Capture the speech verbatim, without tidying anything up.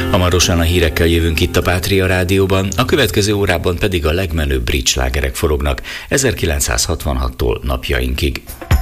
Hamarosan a hírekkel jövünk itt a Pátria Rádióban, a következő órában pedig a legmenőbb brit slágerek forognak ezerkilencszázhatvanhattól napjainkig.